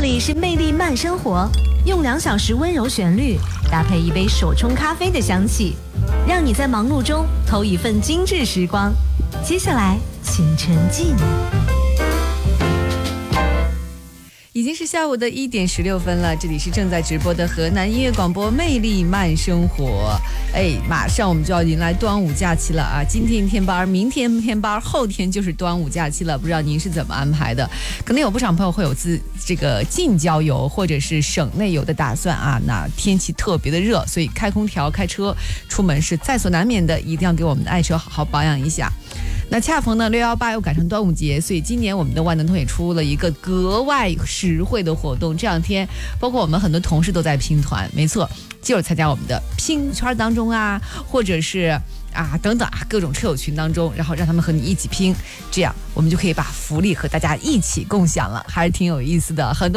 里是魅力慢生活，用2小时温柔旋律搭配一杯手冲咖啡的香气，让你在忙碌中偷一份精致时光。接下来请沉浸。 已经是下午的1点16分了，这里是正在直播的河南音乐广播魅力慢生活。马上我们就要迎来端午假期了啊！今天一天班，明天一天班，后天就是端午假期了。不知道您是怎么安排的？可能有不少朋友会有这个近郊游或者是省内游的打算啊。那天气特别的热，所以开空调、开车出门是在所难免的，一定要给我们的爱车好好保养一下。那恰逢呢618又赶上端午节，所以今年我们的万能通也出了一个格外实惠的活动。这两天包括我们很多同事都在拼团，没错，就是参加我们的拼圈当中啊，或者是等等各种车友群当中，然后让他们和你一起拼，这样我们就可以把福利和大家一起共享了，还是挺有意思的。很多